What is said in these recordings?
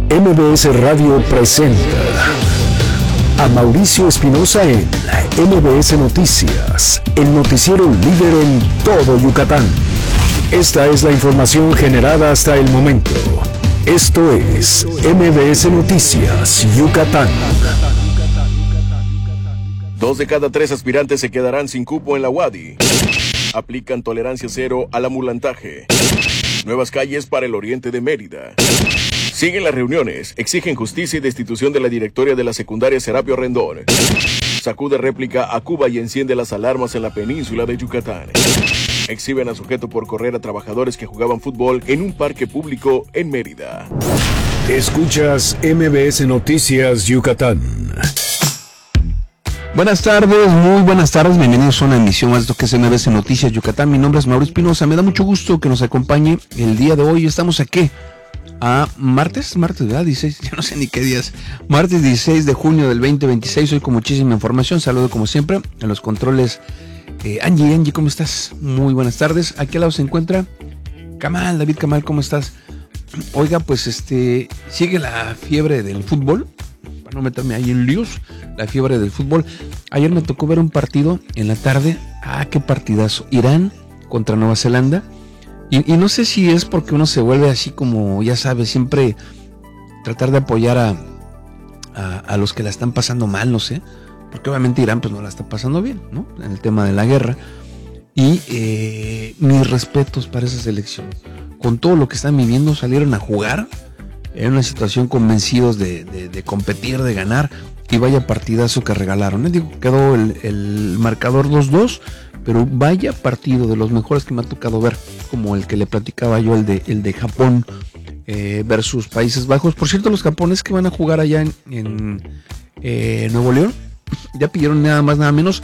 MBS Radio presenta a Mauricio Espinosa en MBS Noticias, el noticiero líder en todo Yucatán. Esta es la información generada hasta el momento. Esto es MBS Noticias, Yucatán. 2 de cada 3 aspirantes se quedarán sin cupo en la UADY. Aplican tolerancia cero al amulantaje. Nuevas calles para el oriente de Mérida. Siguen las reuniones, exigen justicia y destitución de la directora de la secundaria Serapio Rendón. Sacude réplica a Cuba y enciende las alarmas en la península de Yucatán. Exhiben a sujeto por correr a trabajadores que jugaban fútbol en un parque público en Mérida. Escuchas MBS Noticias Yucatán. Buenas tardes, muy buenas tardes, bienvenidos a una emisión más de lo que es MBS Noticias Yucatán. Mi nombre es Mauricio Espinosa, me da mucho gusto que nos acompañe el día de hoy. Estamos aquí a martes, ¿verdad? 16, ya no sé ni qué días. Martes 16 de junio del 2026, hoy con muchísima información. Saludo como siempre en los controles. Angie, ¿cómo estás? Muy buenas tardes. Aquí al lado se encuentra David Kamal, ¿cómo estás? Oiga, pues sigue la fiebre del fútbol. Para no meterme ahí en líos, la fiebre del fútbol. Ayer me tocó ver un partido en la tarde. Qué partidazo. Irán contra Nueva Zelanda. Y no sé si es porque uno se vuelve así como, ya sabes, siempre tratar de apoyar a los que la están pasando mal, no sé. Porque obviamente Irán pues no la está pasando bien, ¿no? En el tema de la guerra. Y mis respetos para esa selección. Con todo lo que están viviendo, salieron a jugar en una situación convencidos de competir, de ganar. Y vaya partidazo que regalaron. Digo, quedó el marcador 2-2. Pero vaya partido, de los mejores que me ha tocado ver, como el que le platicaba yo, el de Japón versus Países Bajos. Por cierto, los japoneses que van a jugar allá en Nuevo León, ya pidieron nada más, nada menos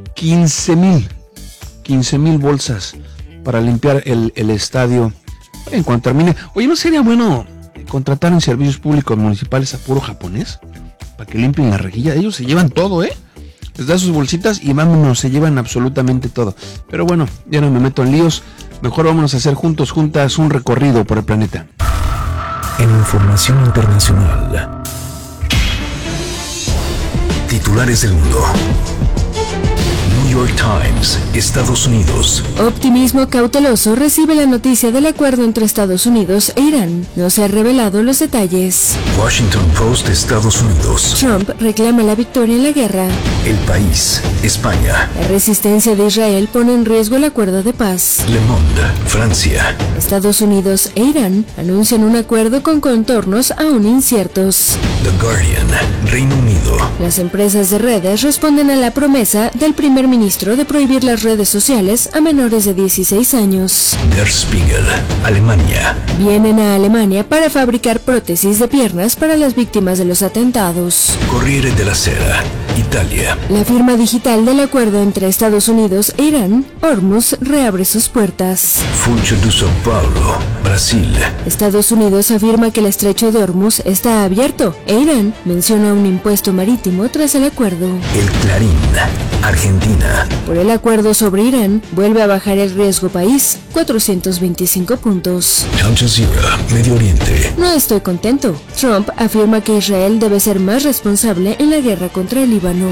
15,000 bolsas para limpiar el estadio en cuanto termine. Oye, ¿no sería bueno contratar en servicios públicos municipales a puro japonés para que limpien la rejilla? Ellos se llevan todo, les da sus bolsitas y vámonos, se llevan absolutamente todo. Pero bueno, ya no me meto en líos. Mejor vámonos a hacer juntas un recorrido por el planeta. En información internacional, titulares del mundo. New York Times, Estados Unidos. Optimismo cauteloso recibe la noticia del acuerdo entre Estados Unidos e Irán. No se han revelado los detalles. Washington Post, Estados Unidos. Trump reclama la victoria en la guerra. El País, España. La resistencia de Israel pone en riesgo el acuerdo de paz. Le Monde, Francia. Estados Unidos e Irán anuncian un acuerdo con contornos aún inciertos. The Guardian, Reino Unido. Las empresas de redes responden a la promesa del primer ministro de prohibir las redes sociales a menores de 16 años. Der Spiegel, Alemania. Vienen a Alemania para fabricar prótesis de piernas para las víctimas de los atentados. Corriere della Sera, Italia. La firma digital del acuerdo entre Estados Unidos e Irán, Hormuz, reabre sus puertas. Funcho de São Paulo, Brasil. Estados Unidos afirma que el estrecho de Hormuz está abierto e Irán menciona un impuesto marítimo tras el acuerdo. El Clarín, Argentina. Por el acuerdo sobre Irán, vuelve a bajar el riesgo país, 425 puntos. Al Jazeera, Medio Oriente. No estoy contento. Trump afirma que Israel debe ser más responsable en la guerra contra el Líbano.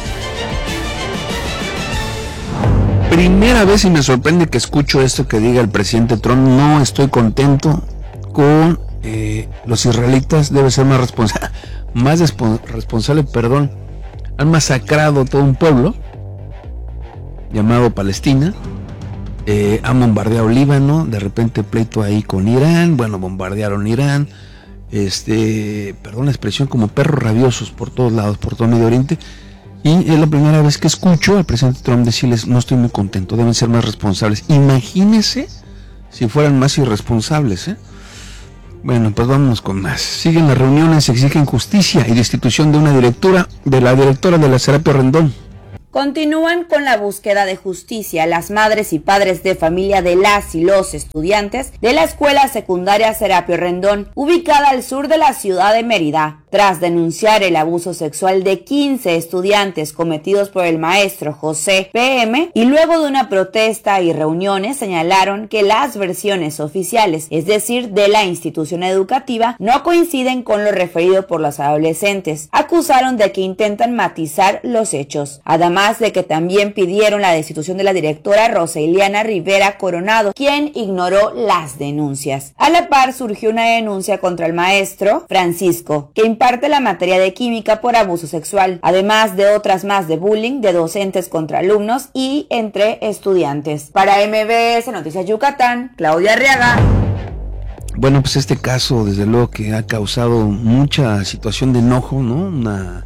Primera vez y me sorprende que escucho esto que diga el presidente Trump. No estoy contento con los israelitas. Debe ser más responsable. Han masacrado todo un pueblo llamado Palestina. Han bombardeado Líbano. De repente pleito ahí con Irán. Bueno, bombardearon Irán. Perdón la expresión, como perros rabiosos por todos lados, por todo Medio Oriente. Y es la primera vez que escucho al presidente Trump decirles: no estoy muy contento, deben ser más responsables. Imagínense si fueran más irresponsables, Bueno, pues vámonos con más. Siguen las reuniones, exigen justicia y destitución de la directora de la Serapio Rendón. Continúan con la búsqueda de justicia las madres y padres de familia de las y los estudiantes de la escuela secundaria Serapio Rendón, ubicada al sur de la ciudad de Mérida. Tras denunciar el abuso sexual de 15 estudiantes cometidos por el maestro José P.M. y luego de una protesta y reuniones señalaron que las versiones oficiales, es decir, de la institución educativa, no coinciden con lo referido por los adolescentes. Acusaron de que intentan matizar los hechos, además de que también pidieron la destitución de la directora Roseliana Rivera Coronado, quien ignoró las denuncias. A la par surgió una denuncia contra el maestro Francisco, que imparte la materia de química por abuso sexual, además de otras más de bullying de docentes contra alumnos y entre estudiantes. Para MBS Noticias Yucatán, Claudia Arriaga. Bueno, pues este caso desde luego que ha causado mucha situación de enojo, ¿no? Una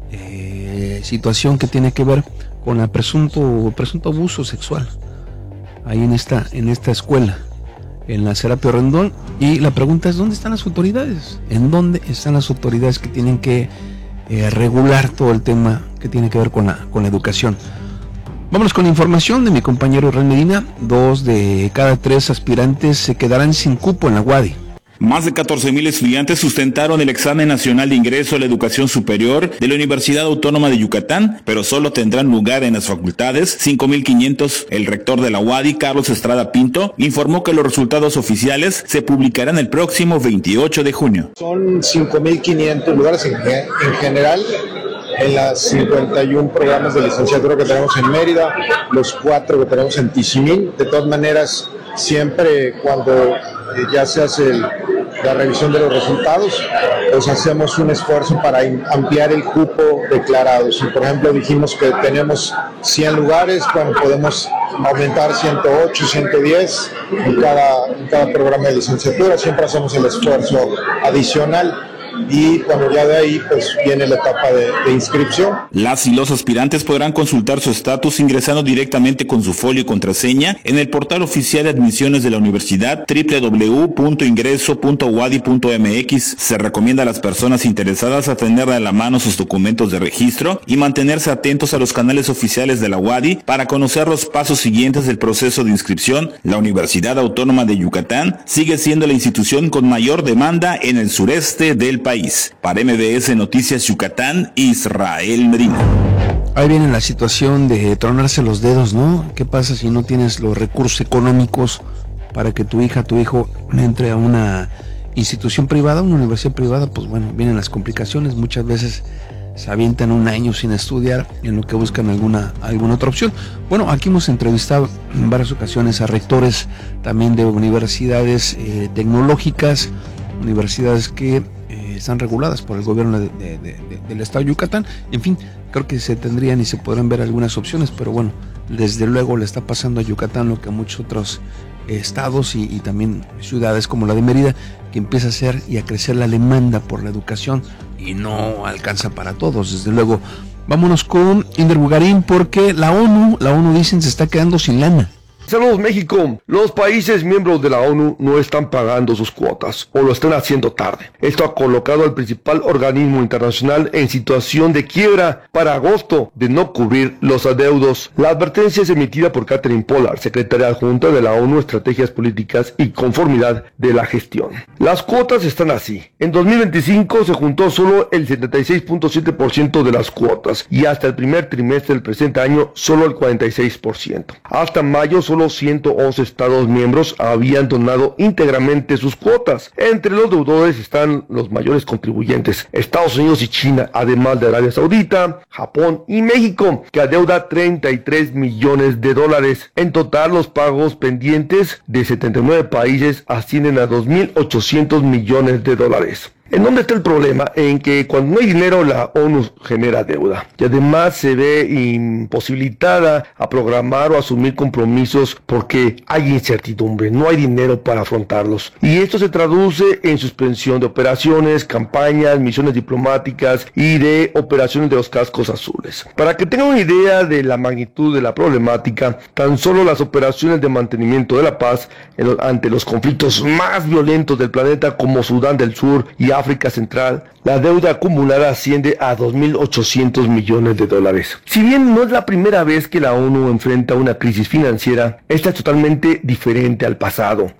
situación que tiene que ver con el presunto abuso sexual ahí en esta escuela, en la Serapio Rendón, y la pregunta es ¿dónde están las autoridades? ¿En dónde están las autoridades que tienen que regular todo el tema que tiene que ver con la educación? Vámonos con la información de mi compañero Israel Medina. 2 de cada 3 aspirantes se quedarán sin cupo en la UADY. Más de 14,000 estudiantes sustentaron el examen nacional de ingreso a la educación superior de la Universidad Autónoma de Yucatán, pero solo tendrán lugar en las facultades 5,500. El rector de la UADY, Carlos Estrada Pinto, informó que los resultados oficiales se publicarán el próximo 28 de junio. Son 5,500 lugares en general en las 51 programas de licenciatura que tenemos en Mérida, los 4 que tenemos en Tizimín. De todas maneras, siempre cuando ya se hace la revisión de los resultados, pues hacemos un esfuerzo para ampliar el cupo declarado. Si por ejemplo dijimos que tenemos 100 lugares, bueno, podemos aumentar 108, 110 en cada programa de licenciatura. Siempre hacemos el esfuerzo adicional. Y bueno, ya de ahí pues viene la etapa de inscripción. Las y los aspirantes podrán consultar su estatus ingresando directamente con su folio y contraseña en el portal oficial de admisiones de la universidad www.ingreso.uadi.mx. Se recomienda a las personas interesadas a tener a la mano sus documentos de registro y mantenerse atentos a los canales oficiales de la UADY para conocer los pasos siguientes del proceso de inscripción. La Universidad Autónoma de Yucatán sigue siendo la institución con mayor demanda en el sureste del país. Para MBS Noticias Yucatán, Israel Medina. Ahí viene la situación de tronarse los dedos, ¿no? ¿Qué pasa si no tienes los recursos económicos para que tu hija, tu hijo entre a una institución privada, una universidad privada? Pues bueno, vienen las complicaciones. Muchas veces se avientan un año sin estudiar en lo que buscan alguna otra opción. Bueno, aquí hemos entrevistado en varias ocasiones a rectores también de universidades tecnológicas, universidades que están reguladas por el gobierno del estado de Yucatán. En fin, creo que se tendrían y se podrán ver algunas opciones, pero bueno, desde luego le está pasando a Yucatán lo que a muchos otros estados y también ciudades como la de Mérida, que empieza a ser y a crecer la demanda por la educación y no alcanza para todos, desde luego. Vámonos con Inder Bugarín, porque la ONU dicen se está quedando sin lana. Saludos México. Los países miembros de la ONU no están pagando sus cuotas o lo están haciendo tarde. Esto ha colocado al principal organismo internacional en situación de quiebra para agosto de no cubrir los adeudos. La advertencia es emitida por Catherine Pollard, secretaria adjunta de la ONU, Estrategias Políticas y Conformidad de la Gestión. Las cuotas están así. En 2025 se juntó solo el 76.7% de las cuotas y hasta el primer trimestre del presente año solo el 46%. Hasta mayo solo 111 estados miembros habían donado íntegramente sus cuotas. Entre los deudores están los mayores contribuyentes, Estados Unidos y China, además de Arabia Saudita, Japón y México, que adeuda $33 millones. En total, los pagos pendientes de 79 países ascienden a $2.800 millones. ¿En dónde está el problema? En que cuando no hay dinero, la ONU genera deuda y además se ve imposibilitada a programar o asumir compromisos porque hay incertidumbre, no hay dinero para afrontarlos. Y esto se traduce en suspensión de operaciones, campañas, misiones diplomáticas y de operaciones de los cascos azules. Para que tengan una idea de la magnitud de la problemática, tan solo las operaciones de mantenimiento de la paz ante los conflictos más violentos del planeta como Sudán del Sur y África Central, la deuda acumulada asciende a $2.800 millones. Si bien no es la primera vez que la ONU enfrenta una crisis financiera, esta es totalmente diferente al pasado.